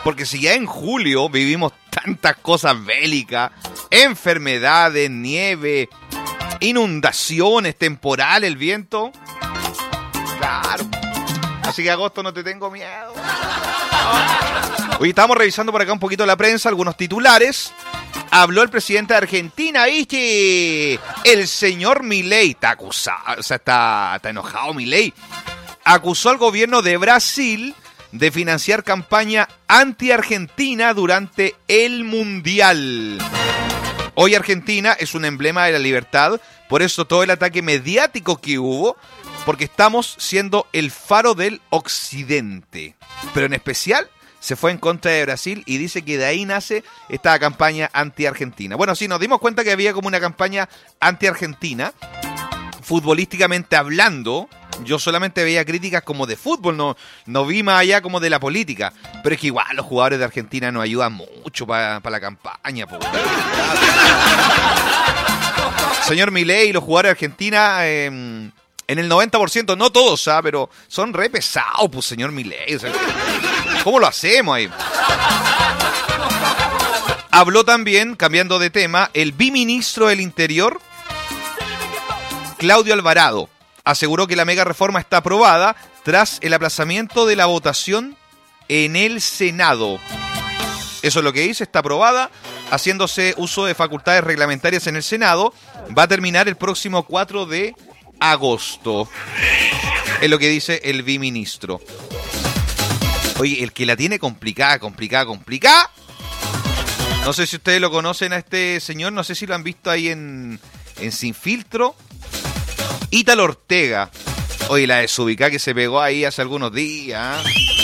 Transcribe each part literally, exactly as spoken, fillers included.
Porque si ya en julio vivimos tantas cosas bélicas, enfermedades, nieve, inundaciones, temporal, el viento. Claro. Así que agosto no te tengo miedo. Hoy estamos revisando por acá un poquito la prensa, algunos titulares. Habló el presidente de Argentina, ¿viste? El señor Milei está acusado, o sea, está, está enojado Milei. Acusó al gobierno de Brasil de financiar campaña anti-Argentina durante el Mundial. Hoy Argentina es un emblema de la libertad, por eso todo el ataque mediático que hubo, porque estamos siendo el faro del occidente. Pero en especial se fue en contra de Brasil y dice que de ahí nace esta campaña anti-Argentina. Bueno, sí, nos dimos cuenta que había como una campaña anti-Argentina, futbolísticamente hablando. Yo solamente veía críticas como de fútbol, no, no vi más allá como de la política. Pero es que igual los jugadores de Argentina nos ayudan mucho para pa la campaña. Po. Señor Milei y los jugadores de Argentina, eh, en el noventa por ciento, no todos, ¿ah? Pero son re pesados, pues, señor Milei. O sea, ¿cómo lo hacemos ahí? Habló también, cambiando de tema, el viceministro del Interior, Claudio Alvarado. Aseguró que la mega reforma está aprobada tras el aplazamiento de la votación en el Senado. Eso es lo que dice, está aprobada, haciéndose uso de facultades reglamentarias en el Senado. Va a terminar el próximo cuatro de agosto. Es lo que dice el viceministro. Oye, el que la tiene complicada, complicada, complicada. No sé si ustedes lo conocen a este señor, no sé si lo han visto ahí en, en Sin Filtro. Ítalo Ortega. Oye, la desubicada que se pegó ahí hace algunos días.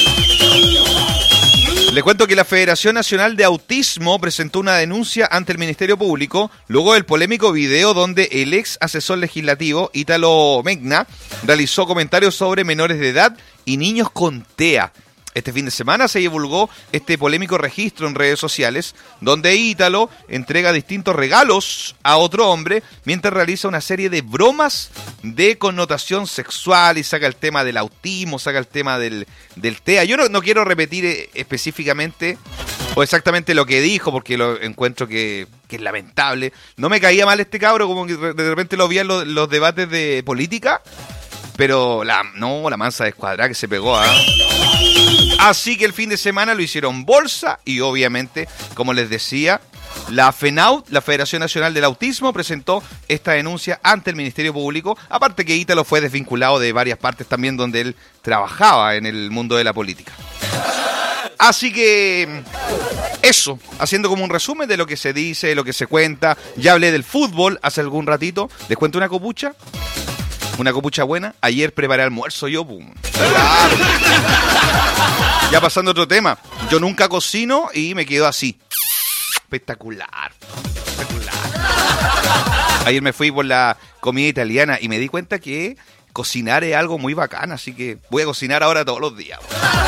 Le cuento que la Federación Nacional de Autismo presentó una denuncia ante el Ministerio Público luego del polémico video donde el ex asesor legislativo, Ítalo Megna, realizó comentarios sobre menores de edad y niños con T E A. Este fin de semana se divulgó este polémico registro en redes sociales donde Ítalo entrega distintos regalos a otro hombre mientras realiza una serie de bromas de connotación sexual y saca el tema del autismo, saca el tema del, del T E A. Yo no, no quiero repetir específicamente o exactamente lo que dijo porque lo encuentro que, que es lamentable. No me caía mal este cabro, como que de repente lo vi en los, los debates de política, pero la, no, la mansa descuadrada que se pegó, ¿ah? Así que el fin de semana lo hicieron bolsa y obviamente, como les decía, la FENAUT, la Federación Nacional del Autismo, presentó esta denuncia ante el Ministerio Público. Aparte que Ítalo fue desvinculado de varias partes también donde él trabajaba en el mundo de la política. Así que eso, haciendo como un resumen de lo que se dice, de lo que se cuenta. Ya hablé del fútbol hace algún ratito. ¿Les cuento una copucha? Una copucha buena. Ayer preparé almuerzo yo, pum. Claro. Ya pasando a otro tema. Yo nunca cocino y me quedo así. Espectacular. Espectacular. Ayer me fui por la comida italiana y me di cuenta que cocinar es algo muy bacán. Así que voy a cocinar ahora todos los días.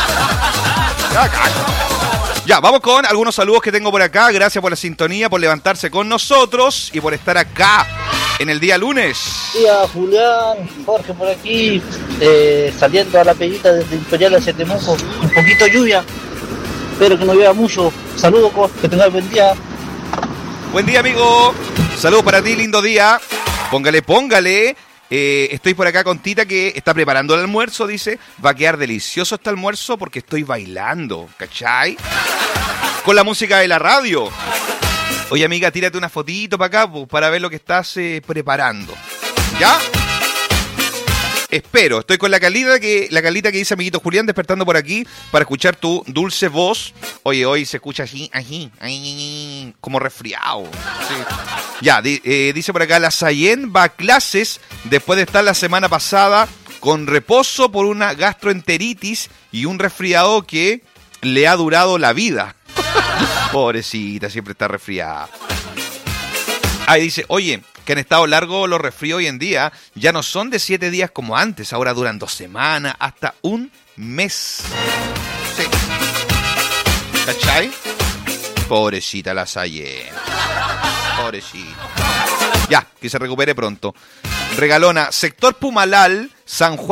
Ya, vamos con algunos saludos que tengo por acá. Gracias por la sintonía, por levantarse con nosotros y por estar acá en el día lunes. Día Julián, Jorge por aquí, eh, saliendo a la peguita desde Imperial hacia Temuco, un poquito de lluvia, espero que no llueva mucho. Saludos, que tengas buen día. Buen día, amigo. Saludos para ti, lindo día. Póngale, póngale. Eh, estoy por acá con Tita que está preparando el almuerzo, dice. Va a quedar delicioso este almuerzo porque estoy bailando, ¿cachai? Con la música de la radio. Oye, amiga, tírate una fotito para acá pues, para ver lo que estás eh, preparando. ¿Ya? Espero. Estoy con la Calita que la Calita que dice amiguito Julián despertando por aquí para escuchar tu dulce voz. Oye, hoy se escucha así, así, así como resfriado. Sí. Ya, di, eh, dice por acá, la Sayen va a clases después de estar la semana pasada con reposo por una gastroenteritis y un resfriado que le ha durado la vida. Pobrecita, siempre está resfriada. Ahí dice, oye, que han estado largos los resfríos hoy en día, ya no son de siete días como antes, ahora duran dos semanas, hasta un mes. Sí. ¿Cachai? Pobrecita la Sayen. Pobrecita. Ya, que se recupere pronto. Regalona, sector Pumalal, San Juan.